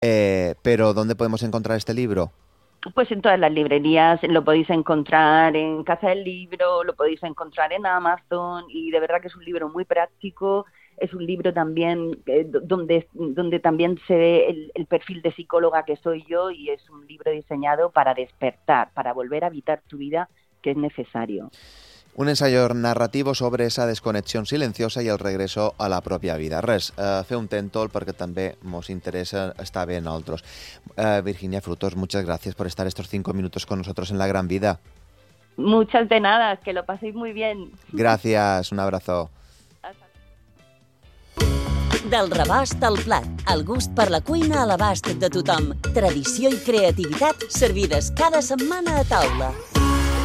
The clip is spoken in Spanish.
Pero ¿dónde podemos encontrar este libro? Pues en todas las librerías lo podéis encontrar en Casa del Libro, lo podéis encontrar en Amazon y de verdad que es un libro muy práctico, es un libro también donde también se ve el perfil de psicóloga que soy yo y es un libro diseñado para despertar, para volver a habitar tu vida que es necesario. Un ensayo narrativo sobre esa desconexión silenciosa i el regreso a la pròpia vida. Res, fer un tèntol perquè també ens interessa estar bé nosaltres. Virginia Frutos, muchas gracias por estar estos 5 minutos con nosotros en La Gran Vida. Muchas de nada, que lo paséis muy bien. Gracias, un abrazo. Del rebost al plat, el gust per la cuina a l'abast de tothom. Tradició i creativitat servides cada setmana a taula.